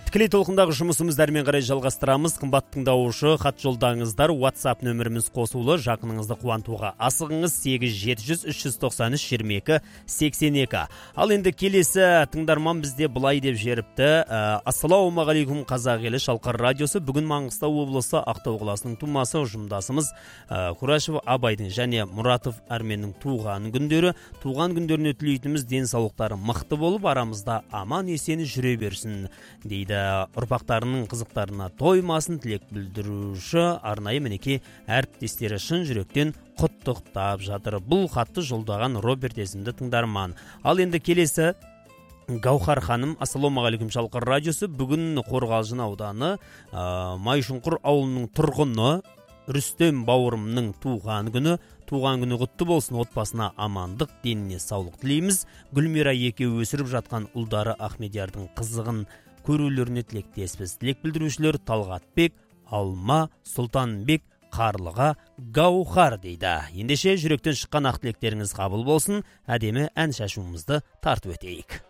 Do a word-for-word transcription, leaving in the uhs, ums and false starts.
Тікелей толқындағы жұмысымызды әрмен қарай жалғастырамыз. Қымбат тыңдаушы, хат жолдаңыздар. WhatsApp нөміріміз қосулы. Жақыныңызды қуантуға асығыңыз сегіз жеті жүз үш жүз тоқсан үш жиырма екі сексен екі. Ал енді келесі тыңдарман бізде былай деп жеріпті. Ассалаумағалейкум қазақ елі, Шалқар радиосы. Бүгін Маңғыстау облысы Ақтау қаласының тумасы ұжымдасымыз Құрашев Абайдың және Мұратов Әрменнің туған күндері. Туған күндеріне тілейтініміз денсаулықтары мықты болып, арамызда аман есен жүре берсін дейді. Ұрпақтарының қызықтарына тоймасын тілек білдіруші арнайы мінеке әріптестері шын жүректен құттықтап жатыр. Бұл хатты жолдаған Роберт есімді тыңдарман. Ал енді келесі Гаухар ханым, ассалаумағалейкум Шалқар радиосы. Бүгін Қорғалжын ауданы Майшұңқыр ауылының тұрғыны Рүстем бауырымның туған күні. Туған күні құтты болсын, отбасына амандық, деніне саулық тілейміз. Гүлмира екеуі өсіріп жатқан ұлдары Ахмедиярдың қызығын көрулеріне тілектеспіз. Тілек білдірушілер Талғатбек, Алма, Сұлтанбек, Қарлыға, Гаухар дейді. Ендеше жүректен шыққан ақ тілектеріңіз қабыл болсын. Әдемі ән шашуымызды тартып өтейік.